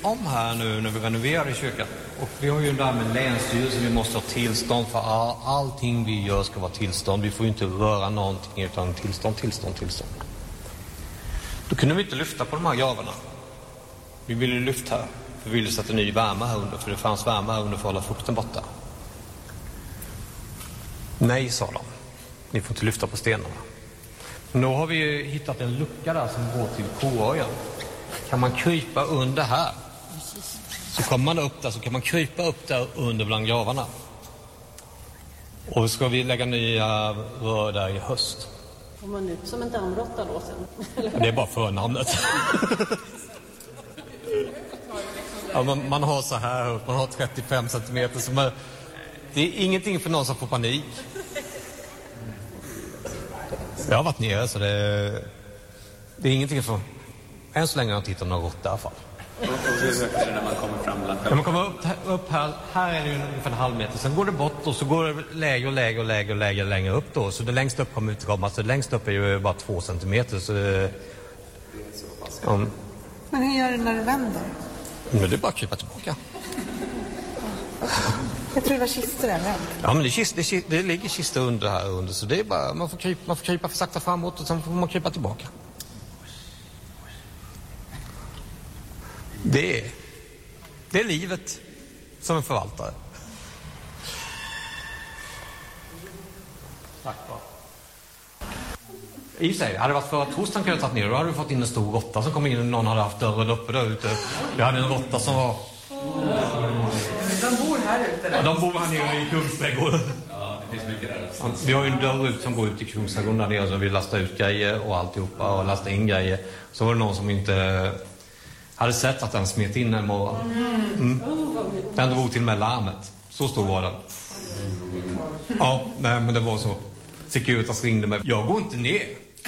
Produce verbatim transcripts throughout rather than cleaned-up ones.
om här nu när vi renoverar i kyrkan. Och vi har ju där med länsstyrelsen, vi måste ha tillstånd för all, allting vi gör ska vara tillstånd. Vi får ju inte röra någonting utan tillstånd, tillstånd, tillstånd. Då kunde vi inte lyfta på de här gravarna. Vi ville lyfta här, för vi ville sätta ny värme här under, för det fanns värme här under för att hålla fukten borta. Nej, sa de. Ni får inte lyfta på stenarna. Men då har vi hittat en lucka där som går till Koöjen. Kan man krypa under här, så kommer man upp där, så kan man krypa upp där under bland gravarna. Och ska vi lägga nya rör där i höst. Får man ut som en dammråtta då sen? Det är bara förnamnet. Ja, man, man har så här, man har trettiofem centimeter. Så man, det är ingenting för någon som får panik. Jag har varit nere, så det, det är ingenting för... Än så länge har jag tittat några rått i alla fall. Och hur ökar det när man kommer fram? När man kommer upp, upp här, här är det ungefär en halv meter. Sen går det bort och så går det lägre och lägre och lägre och lägre längre upp då. Så det längst upp kommer ut komma. Så det längst upp är ju bara två centimeter. Så det, um, Men hur gör du när du vänder? Men det är bara att krypa tillbaka. Jag tror det var kistor där, vänd. Ja, men det, kist, det, kist, det ligger kistor under här under. Så det är bara, man får krypa, man får krypa för sakta framåt och sen får man krypa tillbaka. Det är, det är livet som en förvaltare. Tack va. I sig, hade det varit för att torsdagen kunde jag tagit ner, då hade vi fått in en stor råtta som kom in och någon hade haft dörren uppe där ute. Vi hade en råtta som var... De bor här ute där. Ja, de bor här nere i Kungsträdgården. Ja, det finns mycket där. Ja, vi har ju en dörr ut som går ut i Kungsträdgården där nere, så vi lastar ut grejer och alltihopa och lastar in grejer. Så var det någon som inte... hade sett att den smet in en morgon. Mm. Den drog till med larmet. Så stor var den. Ja, nej, men det var så. Securitas ringde mig. Jag går inte ner.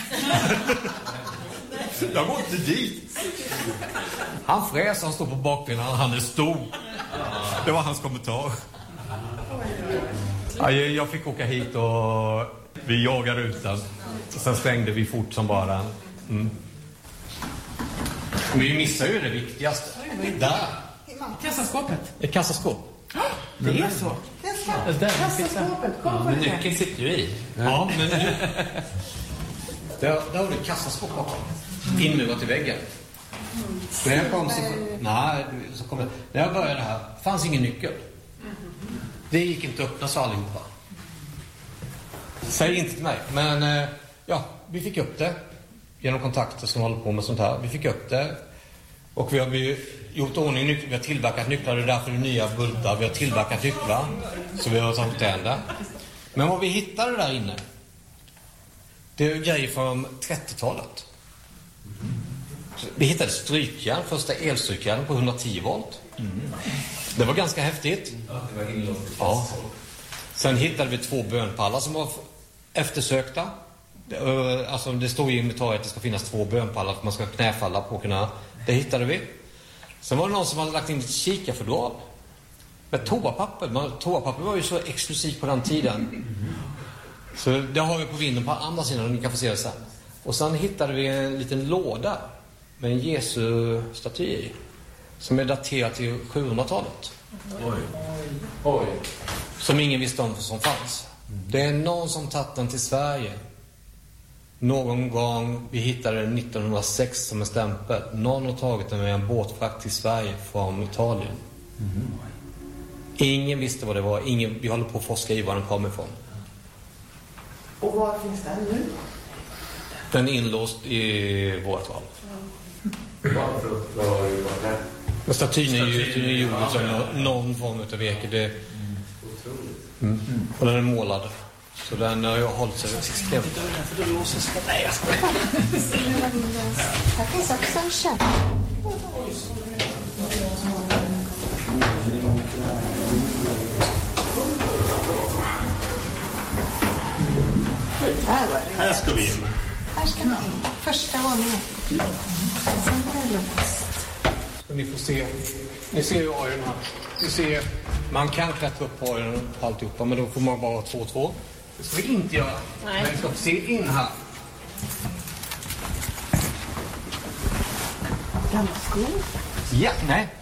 Jag går inte dit. Han fräs, han står på bakbenen, han är stor. Det var hans kommentar. Ja, jag fick åka hit och vi jagade ut den. Sen stängde vi fort som bara den. Mm. Men vi missar ju det viktigaste. Där. Kassaskåpet. Ett kassaskåp. Det är så. Kassaskåpet, kom på det. Nyckeln sitter ju i. Ja, men där, där har du ett kassaskåp bakom. Inmurat i väggen. När jag kom så, nej, så kom det, när jag började här fanns ingen nyckel. Det gick inte att öppna så allihopa. Säg inte till mig. Men ja, vi fick upp det. Genom kontakter som håller på med sånt här. Vi fick upp det. Och vi har vi gjort ordning nycklar. Vi har tillverkat nycklar. Det är därför det är nya bultar. Vi har tillverkat nycklar. Så vi har tagit det ända. Men vad vi hittade där inne, det är grejer från trettiotalet. Vi hittade strykjärn. Första elstrykjärn på hundratio volt. Mm. Det var ganska häftigt. Ja, det var inlåst. Ja. Sen hittade vi två bönpallar som var eftersökta. Det, alltså det står i inventariet att det ska finnas två bönpallar för att man ska knäfalla på kunna. Det hittade vi. Sen var det någon som hade lagt in ett kikarfodral med toapapper. Men toapapper var ju så exklusivt på den tiden. Så det har vi på vinden på andra sidan och ni kan få se det sen. Och sen hittade vi en liten låda med en Jesu-staty i, som är daterad till sjuhundratalet. Oj. Oj. Som ingen visste om som fanns. Det är någon som tagit den till Sverige. Någon gång, vi hittade den nittonhundrasex som en stämpel. Någon har tagit den med en båtfrakt till Sverige från Italien. Mm. Ingen visste vad det var. Ingen, vi håller på att forska i var den kommer ifrån. Och var finns den nu? Den är inlåst i vårt val. Men statyn är ju gjord som någon form av virke. Det, mm. Och den är målad. Så den har jag hållit sig extremt. För då låser sig. Nej, jag skojar. Här finns också en käpp. Här var det. Här ska vi in. Här ska vi in. Första våningen. Sen är det låst. Ni får se. Ni ser ju ojen här. Ni ser, man kan klättra upp på ojen och alltihopa, men då får man bara två två. Det ska vi inte göra. Nej. Men vi ska se in här. Gamla skor. Ja, nej.